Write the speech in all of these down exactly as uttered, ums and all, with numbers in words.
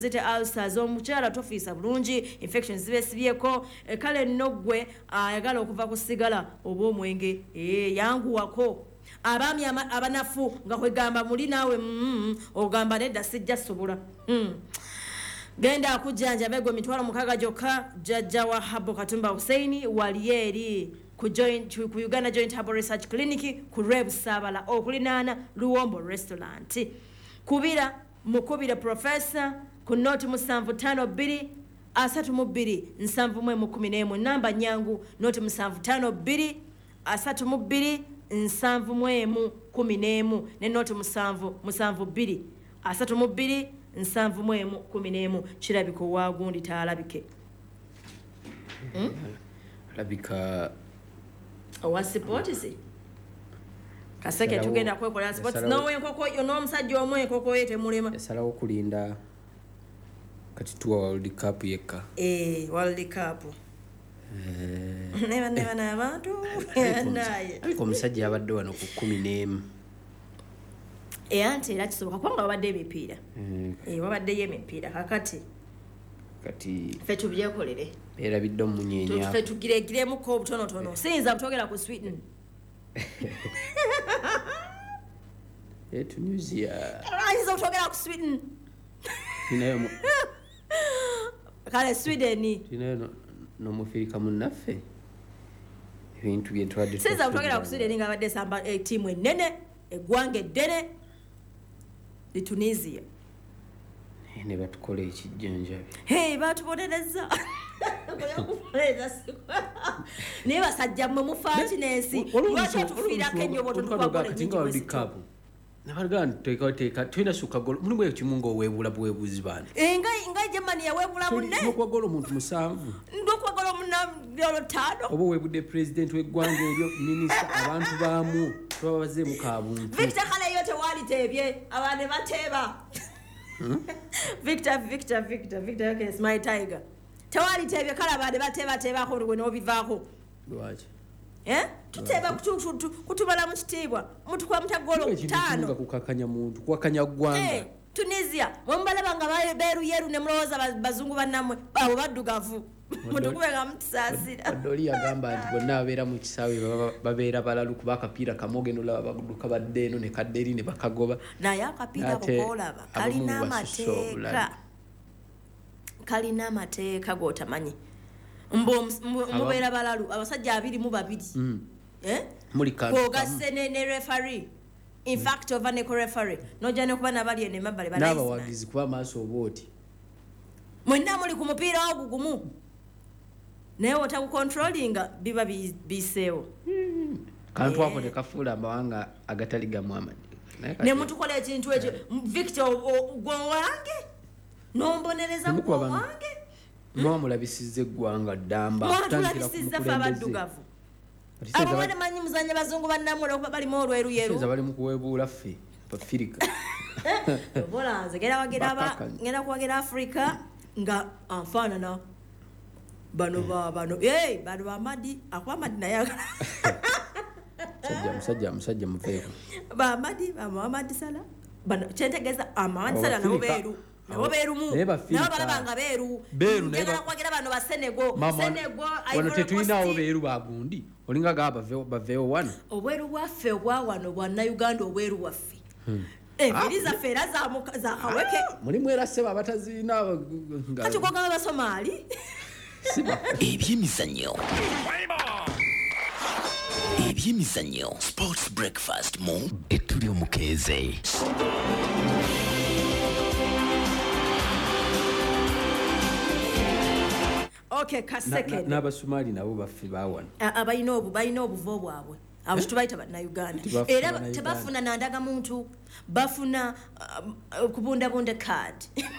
zite ulcers omukyala tofiisa bulungi infections zibesibyeko e, kale nogwe ayagala okuva ku sigala oba omwenge e, yanguwako abaami abanafu nga kwegamba muli naawe mm, ogamba nedda sijja sobola mm. genda akujjanja gwe mitwalo mukaga gyokka jjajja wa Habo Katumba Hussein walieri ku joint ku Uganda Joint Herbal Research Clinic ku Reb Sabala okulinaana Luwombo Restaurant kubira mukubira professor ku noti musanvu tano bbiri asatu mu bbiri nsanvu mu kumi n'emu namba nyangu noti musanvu tano bbiri asatu mu bbiri nsanvu mu kumi n'emu ne noti musanvu musanvu bbiri asatu mu bbiri nsanvu mu kumi n'emu kirabika waagundi taalabike hmm? Labika owa support si kaseke tugenda kwekola sports nowe nkoko yo n'omusajja omwe nkoko yete mulema esalawo kulinda kati tuwa World Cup yeka eh World Cup eh neba neba na abantu naye ariko omusajja abadde wano ku kumi n'emu eh anti era kisoboka kwanga babadde emipiira eh babadde yemipiira kakati kati fe tubyekolere era biddo munyeenya fe tugiregiremu ko butono tono sinza butogera ku Sweden eh Tunisia sinza butogera ku Sweden inayo kale Sweden inayo no, no mufirika munaffe ebintu bye twadde sinza butogera ku Sweden nga badde samba e team enene egwange dene di Tunisia ne batukola ekijjanjabi hey batubonereza koya kufoleza ne basajja mu mufaati nensi lwaki tufiira kenyo boto tukwakola ekijjanjabi nabaragana teka teka twina suka golo mulimu ekimungo webula bwebuzi bana enga enga Germany yawebula munne no kwa golo muntu musanvu ndo kwa golo munna golo tano obo webude president wegwanga elyo minister abantu baamu twabaze mu kabuntu Victor kale yote wali tebye abane bateba hmm? Victor Victor Victor Victor yake is my tiger tawali tebye kala abane bateba teba ko ngwe no bivako lwaje eh tuteba kutu kutubala mu kitibwa mutu kwa mtagolo tano kukakanya muntu kwakanya gwanga eh Tunisia mwambala banga baye beru yeru ne mloza bazungu banamwe babo baddugavu mutu kubenga mtsasira doli yagamba nti bonna abera mu kisawe babera balalu kubaka pira kamoge no laba baduka badeno ne kaderi ne bakagoba na yakapira kokola ba kalina mateka kalina mateka gotamanyi mbo mubera balalu abasajja abiri mu babiri mm. eh muri kan ko gasene ne referee in mm. fact over ne referee no jane kuba nabali ene mabale bala naba wagizi kuba maso oboti mwenna muri ku mupira ogugumu naye otaku controllinga biba biseewo mm. kantu hapo ne kafula amawanga agatali ga Muhammad ne muntu kola ekintu ekyo Victor gwo wange nombonereza gwo wange mwa mulabisize gwanga damba kutandikira ku mukulembezo abo bane manyi muzanye bazungu banamwe bali mu olweru yeru seza bali mu kuwebula ffe Afrika bola nzegera wagera ba ngena kuwagera Afrika nga afana na bano ba bano eh bano ba Madi akwa Madi na yaga sajja musajja musajja mufeeko ba Madi ba Muhammad Salah bano chentegeza Muhammad Salah na oberu nabo beru mu nabo balabanga beru beru nabo kwagira bano ba Senegal Senegal wano tetuina oberu bagundi olinga gaba baveo wana obweru waffe obwa wano bwa na Uganda obweru waffe eh biliza fera za za kaweke muri mwera seba batazina kati kwa gaba Somali siba ebyemizanyo ebyemizanyo sports breakfast mu etuli omukeze okay kaseke naba Somali nabo baffe bawana abayina obu bayina obuvo bwabwe abo tubaita ba na Uganda era tebafuna nandaga muntu bafuna kubunda bunda card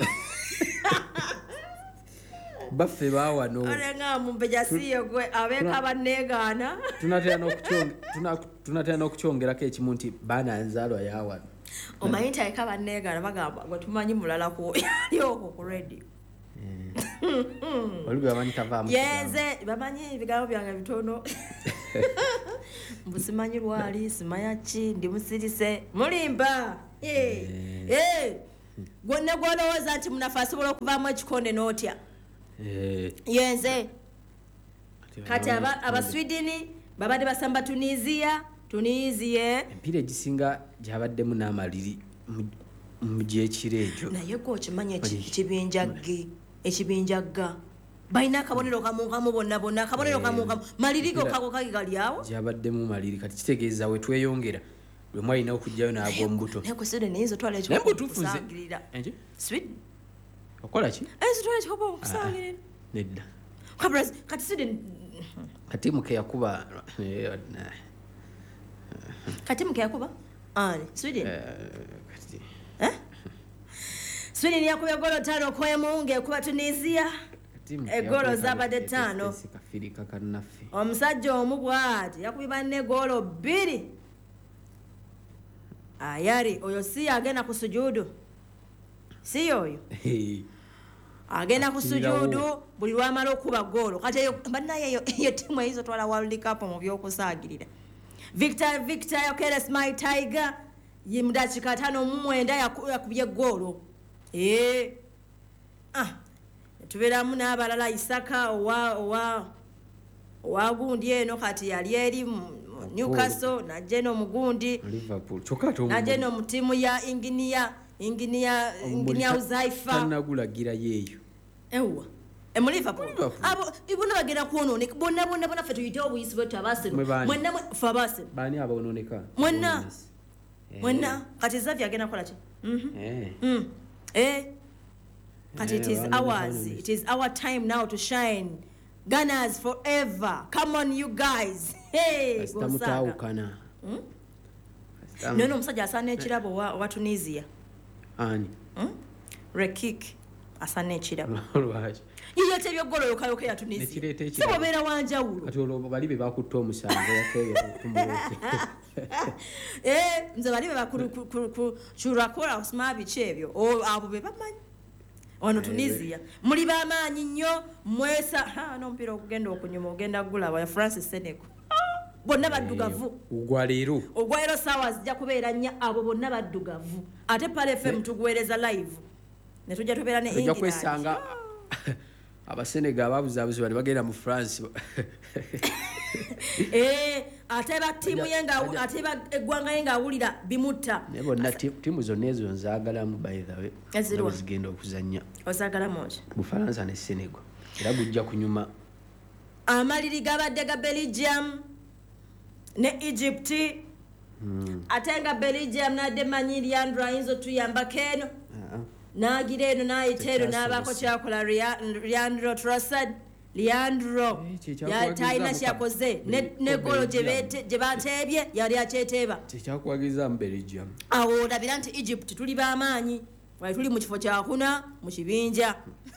baffe bawano olenga mumbeja siyo gwe abeka banegana tunatera nokuchonga tunatera nokuchongera ke ekimunti bana nzalwa yawano omayinta ekaba negana bagamba gwe tumanyi mulala ko yoko ku radio Walibu yamanyi tavamu yeze bamanyi ibigambo byanga bitono mbusimanyi lwali simanya chi ndi musirise mulimba eh eh gwonna gwolowooza nti munafu asobola okuvaamu ekikonde n'otya Eh, yenze kati abamu aba- abaswidini babadde basamba tunisia tunisia empiira egisinga gyabaddemu n'amaliri mu- mu gyekiro egyo naye gwe okimanyi eki- Oli- ekibinja ge ekibinja ga balina akabonero kamukamu bonna bonna akabonero Eh, kamukamu maliri go era- kako kagi gali awo gyabaddemu maliri kati kitegeeza we tweyongera lwe mwalina okujjayo n'agwa omubuto naye gwe swidini yinza otwala naye ekikopo mbutuufu nze okusangirira Enki? swidini okola ki ayinza otwala ekikopo okusangirira nedda kabras kati swidini katimu ke yakuba eh, kati mukeyakuba ani swidini eh, kati swidini yakubya golo tano kwemu ng'ekuba tunisia katimu ke Egolo yakuba zabadde kale- ttaano. kafirika kannaffe omusajja omu bw'ati yakubye banne goolo bbiri ayari oyo si agenda ku sujudu si oyo Eh, agenda ku Akirirawo. sujudu buli lwamala okuba goolo kati eyo bannaye eyo eyo ttiimu eyinza otwala world cup mu by'okusaagirira victor victor yokeres my tiger ye mu dakiika tano mu mwenda yaku- yakubye goolo ee ah tubeeramu n'abalala isaka owa owa owa gundi eno kati yali eri mu mu newcastle najja eno mu gundi liverpool kyokka ate omu- najja eno mu ttiimu ya inginiya inginiya omubuli inginiya ta- uzaifa tannagulagira yeeyo ewa emu liverpool Liverpool. abo ibona bagenda kwonooneka bonna bonna bonna ffe tuyite obuyisi bwettu abaseno Mwe baani? mwenna mwe- ffe abaseno baani aboononeka Mwenna. Eh, mwenna kati zavi agenda kukola ki Mhm. eh. Mm. Eh. Kati it Eh, is baani ours. baani. It is our time now to shine. Gunners forever. Come on, you guys. Hey, kasita Gonzaga. mutaawukana Kasita- No, no, omusajja asaana ekirabo owa owa Tunisia. ani Hmm? Rekik asaana ekirabo. lwaki Yiyeeta ebyogolo yokayoka ya Tunisia. Nekireeta Si ekirabo. bobeera wanjawulo. kati olwo bali be bakutte omusango yakeeyo okutumuwote Eh, nze bali be bakulu ku- ku- ku- churakora osima biki ebyo. O abo be bamanyi. Wano Tunisia. Muli bamaanyi nnyo mwesa ha n'omupiira okugenda okunyuma ogenda gulaba ya Francis Senegal. Bonna baddugavu. ugwa leero Ogwaero sawa zijja kubeera nnya abo bonna baddugavu. Ate Pale F M tuguweereza live. Ne tujja tubeera ne ojja England. kwesanga abasenega ababuzaabuzi bali bagenda mu france Eh, ate ba ttiimu ye nga Ajja- ate ba eggwanga ye ng'awulira bimutta. naye bonna ti- ttiimu zonna ezo nzaagalamu by the way Eziriwa? nga zigenda okuzannya Osaagala mungi. bufalansa ne senegal era gujja kunyuma Amaliri gabadde ga Belgium ne Egypt. Ate nga Belgium nadde manyi Leandro ayinza otuyambako eno. Ah, ah. N'agira eno n'ayita eno Tekyasobose. n'abaako kyakola Ria- Leandro Trossard. Leandro Eh, kye ya- kyakwagiriza talina mu kyakoze ka- ne- ko ne golo gye Belgium. beete- gye bateebye yali akyeteeba. tekyakwagiriza mu belgium Awo olabira nti Egypt tuli b'amaanyi wali tuli mu kifo kyakuna mu kibinja.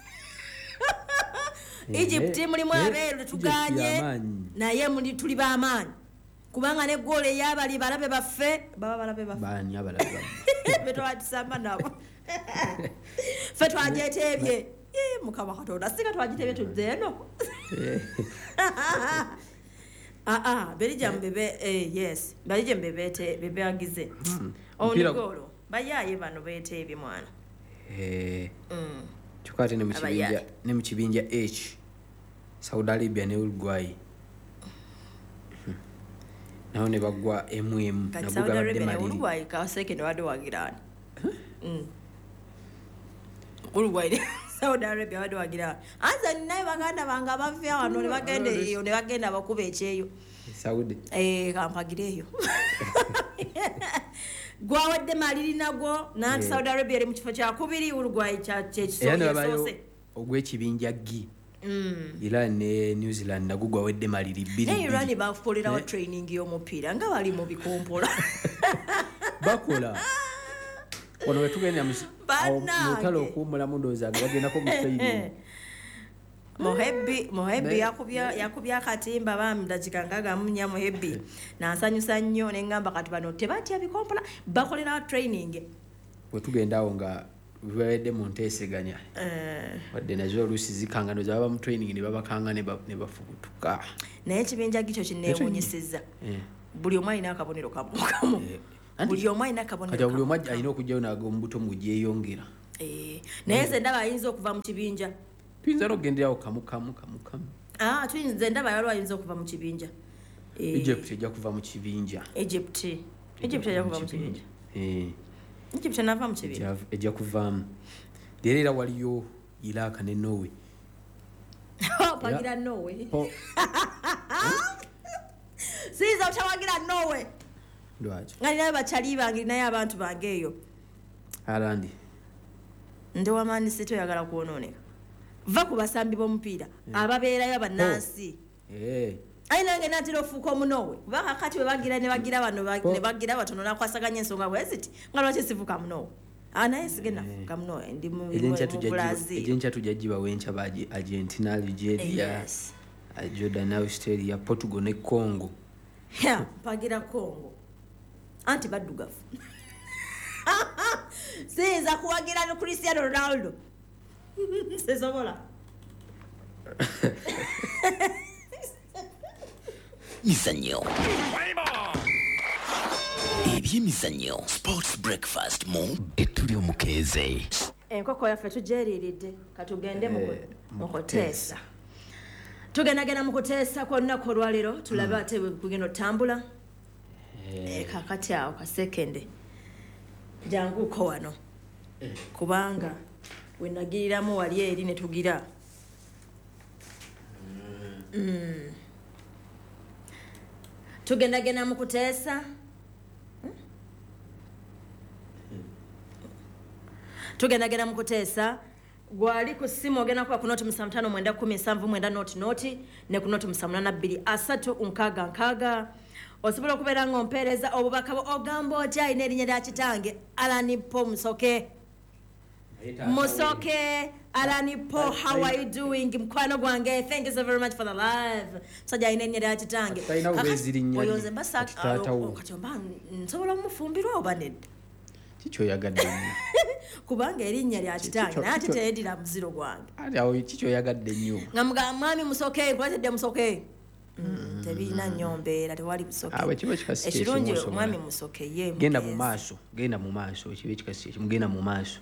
Egypt Eh, mulimu eh, abeeru Egypt tetuganye y'amaanyi. naye muli tuli b'amaanyi kubanga ne goolo eyabali balabe baffe baba balabe baffe baani abalaba fe twagisamba nabo fe twagyeteebye Ih, mukama katonda singa twagiteebye tuzze eno aa Belgium bebe eh, yes Belgium bebete bebeagize oni Mpira- goolo bayaye bano beteebye mwana Eh, Mm. kyokka ate ne mu kibinja- Abayali. ne mu kibinja h saudi arabia ne uruguay nawo ne bagwa emu emu kati nabwo Saudi gabadde Arabia ne maliri Uruguay kawaseke ne wadde wagirani Uruguay ne Saudi Arabia wadde wagirani anza ninaye baganda bange abavya wano ne bagenda eyo ne bagenda bakuba ekyeyo saudi Eh, kampagireyo gwawadde maliri nagwo nanti Eh. Saudi Arabia eri mu kifo kyakubiri Uruguay era ne kyekisoose babayo ogw'ekibinja gi iran ne new zealand nagwo gwawedde maliri bbiri naye Iran bbiri. bakolerawo Eh. training y'omupiira nga bali mu bikompola bakola wano wetugenda Bannange. mutalo okuwummulamu ndowooza nga bagendako mu training Mohebi Mohebi Ne- yakubya yakubya akatimba bami dakika ngaga munya Mohebi nansanyusa nnyo nengamba kati bano tebatya bikompola bakolera training wetugenda awo nga bibawedde mu nteeseganya eh wadde nazo oluusi zikanga ndoza baba mu training ne babakanga ne ba- ne bafubutuka naye ekibinja gikyo kinneewuunyisizza Eh, buli omu alina akabonero kamu kamu eh, buli omu alina akabonero kati buli omu alina okujjayo naga omubuto mu gyeyongera naye nze ndaba ayinza okuva mu kibinja tuyinza n'okugenderawo kamu kamu kamu kamu tuyinza ndaba yaliwo ayinza okuva mu kibinja Egypt ejja kuva mu kibinja Egypt Egypt ejja kuva mu kibinja Egypt nava mu kibinja ejja kuvaamu leero era waliyo Iraq ne Norway pagira Norway siza utawagira Norway lwaki ngali naye bakyali bange naye abantu bange eyo alandi ndi wamani sito yagala kuononeka va ku basambi b'omupiira ababeerayo abannansi ayi nange natera ofuuka omunowe kubanga kati bwe bagira ne bagira bano ne bagira batono nakwasaganya ensonga bweziti nga lwaki sifuuka munowe naye sigenda fuuka munowe ndi mu Brazil ejenkya tujjagiba wenca ba Argentina, Algeria, Jordan, Australia, Portugal ne Congo mpagira Congo anti baddugavu siyinza kuwagira ne Cristiano Ronaldo sisobola mizannyo ebyemizannyo sports breakfast mu etuli omukeeze enkoko yaffe tugyeriiridde katugende mu kuteesa tugendagenda mu kuteesa kwolunaku olwaleero tulabe ate kugenda otambula kakati awo kasekende janguuko wano kubanga wenagiriramu wali eri ne tugira tugendagenda mu kuteesa tugendagenda mu kuteesa gwali ku simu ogenda kuba ku noti musanvu ttaano mwenda kkumi nsanvu mwenda noti noti ne ku noti musanvu munaana bbiri asatu nkaaga nkaaga osobola okubeera ng'ompeereza obubaka bwo ogamba otya alina erinnya lya kitange alanipo musoke musoke alanipo how are you doing mukwano gwange thank you so very much for the live musajja alina erinnya lya kitange oyonze mbasakati omba nsobola omumufumbirwa oba nedda kikyoyagadde nnyo kubanga erinnya lya kitange naye ate teyeddira muziro gwange ati awo kikyoyagadde nnyo nga mugamba mwami musoke nkuletedde musoke tebirina nnyo mbeera tewali musoke ekirungi omwami musoke ye genda mu maaso genda mu maaso ekiba ekikasi ekyo mugenda mu maaso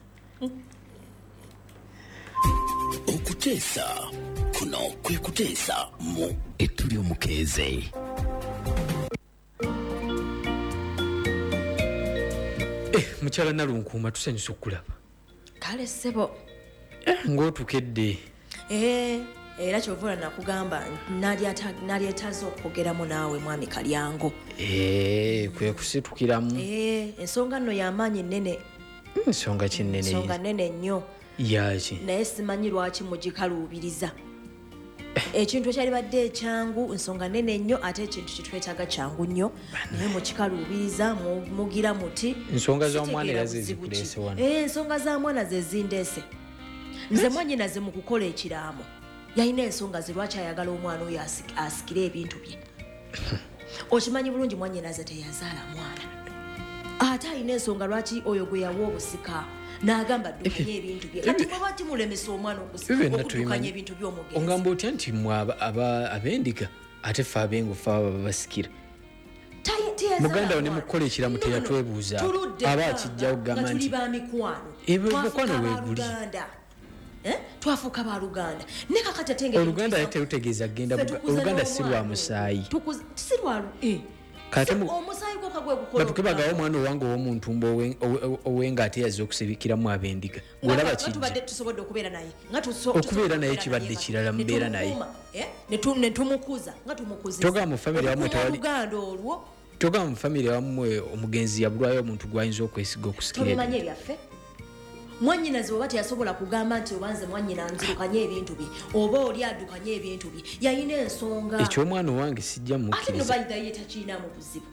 okuteesa kuno kwe kuteesa mu etuli omukeeze mukyala Nalunkuuma tusanyusa okulaba kale ssebo ng'otukedde era kyovula nakugamba nalyetaaza okwogeramu naawe mwami Kalyango kwe kusitukiramu ensonga nno y'amaanyi ennene ensonga kinene ensonga nnene nnyo yaki naye simanyi lwaki mugikaluubiriza ekintu ekyalibadde ekyangu ensonga nnene nnyo ate ekintu kitwetaaga kyangu nnyo naye mukikaluubiriza mugira muti ensonga z'omwana era zezikuleese wano ensonga za mwana zezindeese nze mwannyina ze mu kukola ekiraamo yalina ensonga ze lwaki ayagala omwana oyo asikire ebintu bye okimanyi bulungi mwannyina ze teyazaala mwana ate alina ensonga lwaki oyo gwe yawa obusika n'agamba ddukanye ebintu bye kati bwaba kimulemesa omwana okudukanya ebintu by'omugenzi ongamba otya nti mwe ab'endiga ate ffe ab'engo ffe aba babasikira muganda we ne mukukola ekiramu teyatwebuuza aba akijjawo kugamba nti mukwano weeguli twafuuka baluganda ne kakati ate oluganda ye terutegeeza kgenda oluganda si lwa musaayi si lwa omusaayi gwoka gwe gukola batukebagawo omwana owange ow'omuntumba owenga ate yazze okusibikiramu ab'endiga olaba kijja tusobodde okubeera naye okubeera naye kibadde kirala mubeera naye ne tumukuza nga tumukuziza togamba mu famire wammwe tewali oluganda olwo togamba mu famire wammwe omugenzi yabulwayo omuntu gwayinza okwesiga okusikira tobimanyi ebyaffe mwannyinaze oba teyasobola kugamba nti obanze mwannyina nzirukanye ebintu bye oba oli addukanye ebintu bye yalina ensonga ekyomwana owange sijja mukkiriza ate nobayitaye takiinamu buzibu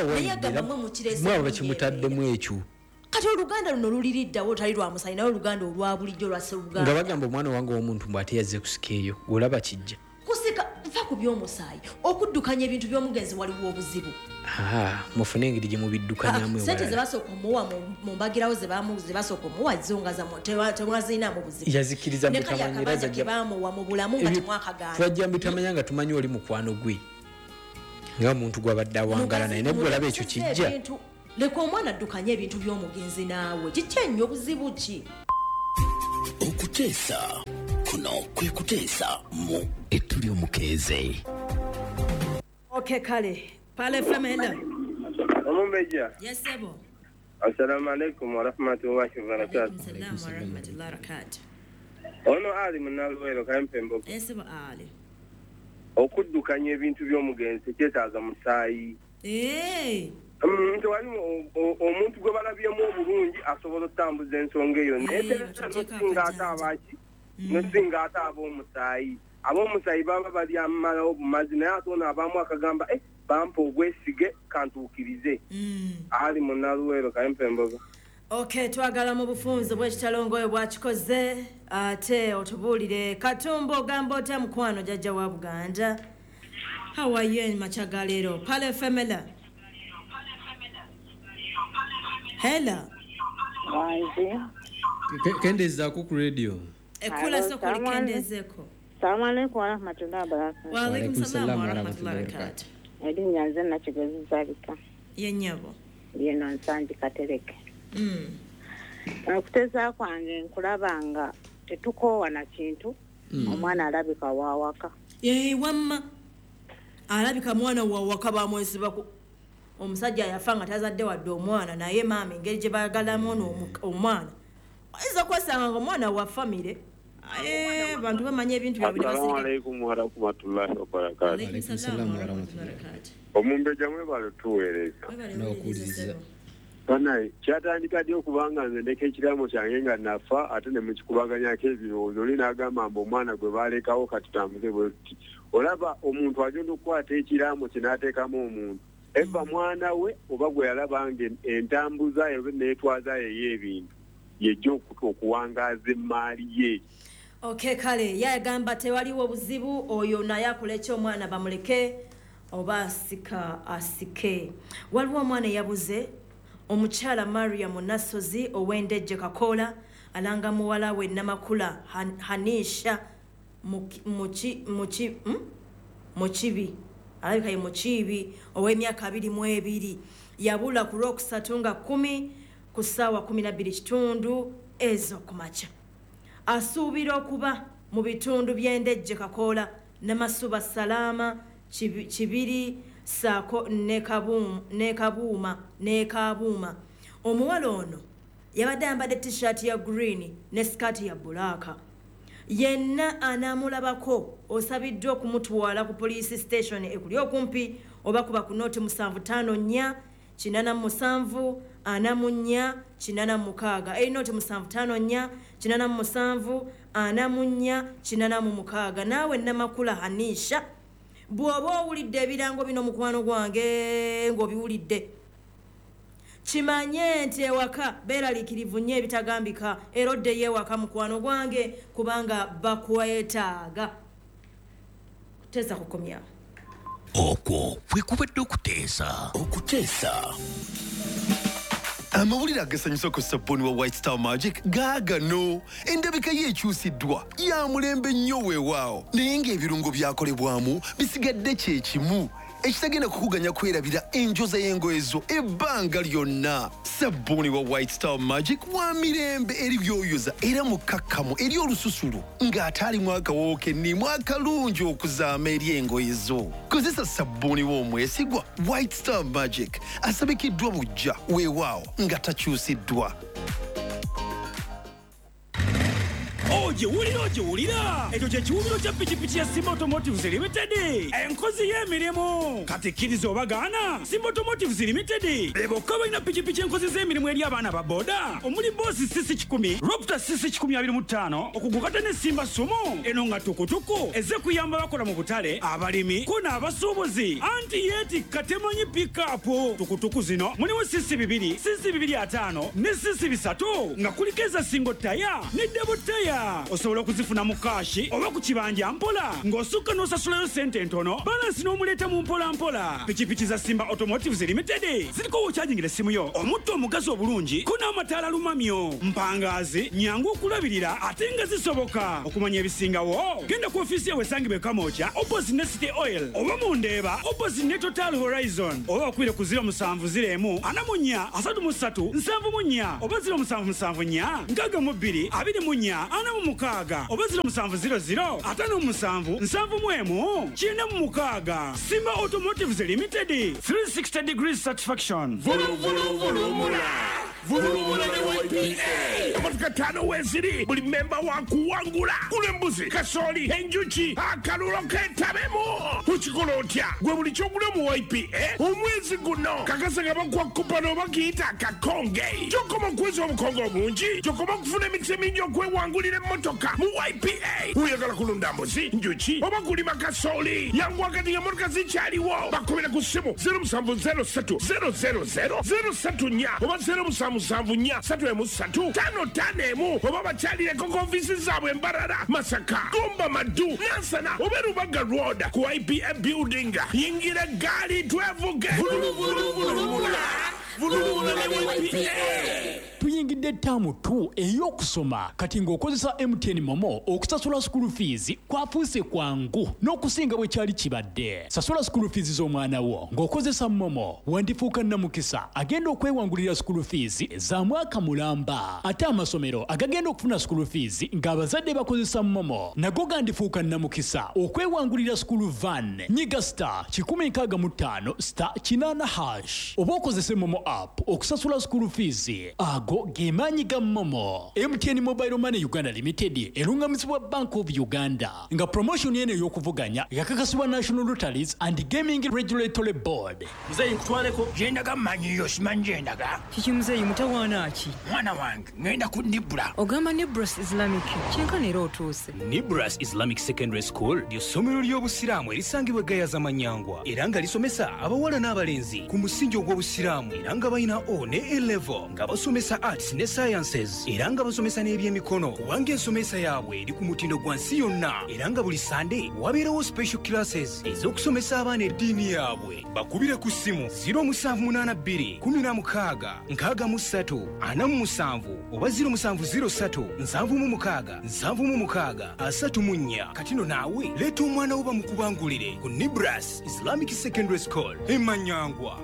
mwaba bakimutaddemu ekyo kati oluganda luno luliriddawo tali lwa musayi naye oluganda olwa bulijjo lwase oluganda nga bagamba omwana owange ow'omuntu mbw ate yazze kusika eyo olaba kijja kusika nfa ku by'omusaayi okuddukanya ebintu by'omugenzi waliwo obuzibu mufune engeri gye mubiddukanyamu sente zebasooka omuwa mu mbagirawo zebasooka omuwa zonga tewazirinamu buzibu yazikiriza mbutamanyira kebamuwa mu bulamu nga temwakagaana twajja mbutamanya nga tumanyi oli mukwano gwe nga omuntu gwabadde awangala naye nebwe olaba ekyo kijja leka omwana addukanye ebintu by'omugenzi naawe kiki ennyo obuzibu ki okuteesa kuno kwe kuteesa mu etuli omukeeze. Okay, kale pale femela Omumbeja. Yes sebo. Assalamu alaikum wa rahmatullahi wa barakatuh. Assalamu wa rahmatullahi wa barakatuh. Ono ali munalwero kampembo. Yes sebo ali. Okuddukanya ebintu by'omugenzi kyetaaga musaayi. Eh. Nti wali omuntu gwe balabyemu obulungi asobola otambuza ensonga eyo nesinga ate abaki nesinga ate ab'omusaayi ab'omusaayi baba bali amalawo bumazi naye ate ono abamu akagamba eh bampa obwesige kantuukirize ali munalwero kampemboga. Okay, twagala mu bufunzo bw'ekitalongoyo bwakikoze ate otubuulire Katumba ogamba otya mukwano jjajja wa Buganda. How are you machaga leero pale femela Hela. Wanzi. Kendezaako ku radio. Ekula soko likendezeko. Assalamu alaikum wa rahmatullahi wa barakatuh. Wa alaikum salaam wa rahmatullahi wa barakatuh. Edi nyanze na kigozi zalika. Yenyabo. Yeno nsanji katereke. Mm. Okuteza kwange nkulabanga tetukoowa na kintu. Omwana alabika wawaka. Eh wamma. Alabika mwana wawaka bamwesiba ku omusajja yafanga tazadde wadde omwana naye maama engeri gye baagalamu omwana ayinza kwesanga ng'omwana wa famire aye bantu bamanya ebintu byabwe Assalamu alaikum wa rahmatullahi wa barakatuh. Omumbeja mwebale tuweereza n'okuwuliriza banaye kyatandika ddi okubanga nze ndeka ekiraamo kyange nga nafa ate ne mukikubaganyako ebirowoozo oli n'agamba mbu omwana gwe baalekawo katutambuze bwe tuti olaba omuntu agenda okukwata ekiraamo kye n'ateekamu omuntu eva mwana we oba gwe yalabanga entambuza yo neetwaza ey'ebintu yejja okuwangaaza emmaali ye. Okay, kale yagamba tewaliwo buzibu oyo naye akola ekyomwana bamuleke oba asika asike. Waliwo omwana yabuze omukyala Mariam Nasozi ow'Endejje Kakola alanga muwala we Namakula Hanisha muchi muchi muchibi alabika ye muchibi ow'emyaka abiri mu ebiri yabula ku lwokusatu nga kumi ku ssaawa kumi na bbiri kitundu ezo kumakya. Asuubira okuba mu bitundu by'Endejje Kakola Namasuba Salama Kibiri Saako ne Kabuuma ne Kabuuma ne Kabuuma. Omuwala ono yabadde ayambadde t-shirt ya green ne skirt ya bbulaaka. Yenna anaamulabako osabiddwa okumutwala ku police station ekuli okumpi oba kuba ku nooti musanvu ttaano nnya kinana musanvu ana mu nnya kinana mukaaga eri nooti musanvu ttaano nnya kinana musanvu ana mu nnya kinana mu mukaaga. Naawe Namakula Hanisha bw'oba owulidde ebirango bino mukwano gwange ng'obiwulidde kimanye nti ewaka beeraliikirivu nnyo ebitagambika era oddeyo ewaka mukwano gwange kubanga bakwetaaga. Teesa kukomya okwo kwe kubadde okuteesa okuteesa amawulire agasanyusa ku sabbuuni wa White Star Magic gaagano endabika ye ekyusiddwa ya mulembe nnyo weewaawo naye ng'ebirungo byakolebwamu bisigadde kye kimu ekitagenda kukuganya kwerabira enjoza y'engoye zo ebbanga lyonna. Sabbuuni wa White Star Magic wa mirembe eri byoyoza era mukakkamu eri olususulu ng'ate alimu akawoowo kennimu akalungi okuzaama eri engoye zo. Kozesa sabbuuni w'omwesigwa White Star Magic asabikiddwa bujja weewaawo nga takyusiddwa. Ojiwulira ojiwulira ekyo kye kiwumiro kya pikipiki ya Simba Automotives Limited enkozi y'emirimu kati kkiriza obagaana. Simba Automotives Limited bebokka balina pikipiki enkozi z'emirimu eri abaana ba boda omuli boosi sisi kikumi Raptor sisi kikumi abiri mu ttaano okugukata ne Simba Sumo eno nga tukutuku ezze kuyamba bakola mu butale abalimi ko n'abasuubuzi anti yeetikka temanyi pikapu tukutuku zino mulimu sisi bibiri sisi bibiri ataano ne sisi bisatu nga kuliko eza singo taya ne debo taya osobola okuzifuna mu kaashi oba ku kibanja mpola ng'osukka n'osasulayo sente ntono balansi n'omuleeta mu mpola mpola. Pikipiki za Simba Automotives Limited ziriko wokyajingira essimu yo omutto omugazi obulungi ko n'amataala lumamyo mpangaazi nyangu okulabirira ate nga zisoboka. Okumanya ebisingawo genda ku ofiisi yawe esangibwa Kamwokya opposite ne City Oil oba mu Ndeeba opposite ne Total Horizon oba okwire ku ziro musanvu ziremu ana mu nnya asatu mu ssatu nsanvu mu nnya oba ziro musanvu musanvu nnya nkaaga mu bbiri abiri mu nnya ana mu mukaaga oba ziro musanvu ziro ziro ataano mu musanvu nsanvu mu emu kyenda mu mukaaga. Simba Automotives Limited three sixty degrees satisfaction. Vulu vulu vulumula vulumula ne Y P A amatuka ttaano weeziri buli memba wakuwangula gula embuzi kasooli enjuki akalulu keetabemu. Tukikola otya gwe buli kyogula mu Y P A omwezi guno kakasa nga bakuwa kupano oba kiyita akakonge kyokoma okuweza obukonge obungi kyokoma okufuna emikisa emingi okwewangulira emmotoka mu Y P A. Oyagala kulunda mbuzi njuki oba kulima kasooli yangu wakati nga motoka zikyaliwo bakubira ku ssimu zero musanvu zero ssatu zero zero zero zero ssatu nnya oba zero musanvu musanvu nnya ssatu emu ssatu ttaano ttaano emu oba bakyalireko ku ofiisi zaabwe Mbarara Masaka Gomba Madu Nansana oba Rubaga Road ku Y P A building yingira gaali twevuge vuluvuluvulumula vuluvula ne Y P A. Tuyingidde ttaamu tu ey'okusoma kati ng'okozesa M T N Momo okusasula school fees kwafuuse kwangu n'okusinga bwe kyali kibadde. Sasula school fees z'omwana wo ng'okozesa Momo wandifuuka nnamukisa agenda okwewangulira school fees za mwaka mulamba. Ate amasomero agagenda okufuna school fees ng'abazadde bakozesa Momo nago gandifuuka nnamukisa okwewangulira school van. Nyiga star kikumi nkaaga mu ttaano star kinaana hash oba okozese Momo app okusasula school fees. Ago gemaanyi ga Momo. M T N Mobile Money Uganda Limited erungamizibwa Bank of Uganda nga promotion yene ey'okuvuganya yakakasibwa National Lotteries and Gaming Regulatory Board. Mzeyi nkutwaleko yendaga manyiyo simanyi yendaga kiki muzeyi mutawaana ki mwana wange ngenda ku Nibra ogamba Nibras Islamic kyenkana era otuuse. Nibras Islamic Secondary School ly'essomero ly'obusiraamu erisangibwa Gayaza Manyangwa era nga lisomesa abawala n'abalenzi ku musingi ogw'obusiraamu era nga balina O ne A level nga basomesa arts ne sciences era nga basomesa n'ebyemikono kubanga ensomesa yaabwe eri ku mutindo gwa nsi yonna era nga buli Sunday wabeerawo special classes ez'okusomesa abaana eddiini yaabwe. Bakubire ku ssimu zero musanvu munaana bbiri kumi na mukaaga nkaaga mu ssatu ana mu musanvu oba zero musanvu zero ssatu nsanvu mu mukaaga nsanvu mu mukaaga asatu mu nnya. Kati nno naawe leeta omwana wo bamukubangulire ku Nibras Islamic Secondary School e Manyangwa.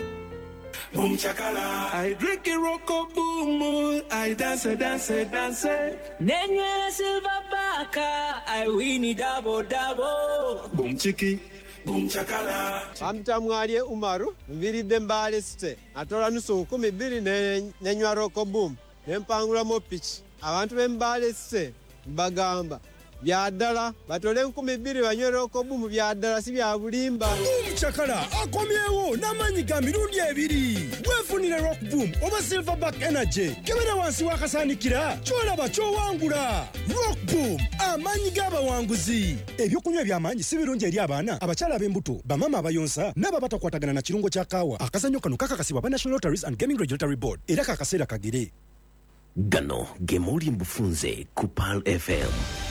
Boom chakala, I drink a rocko boom, I dance, dance, dance. Nenye silver baka, I win it double double. Boom chiki, boom chakala. Amtamwalye Umaru, mviridde mbale site. Atola nusu nkumi bbiri nenywa rocko boom. Nempangula mo pitch. Abantu bembale site bagamba byaddala batole nkumi bbiri banywe rocko boom byaddala si bya bulimba. Boom chakala akomyewo n'amanyi ga mirundi ebiri. Weefunire rock boom oba silverback energy kebera wansi wakasaanikira kyolaba kyowangula. Rock boom amanyi g'abawanguzi. Ebyokunywa eby'amaanyi si birungi eri abaana abakyala ab'embuto bamama abayonsa n'aba batakwatagana na kirungo kya kaawa. Akazannyo kano kakakasibwa ba National Lotteries and Gaming Regulatory Board era kakaseera kagere. Gano gemuli mbufunze ku P A L F M.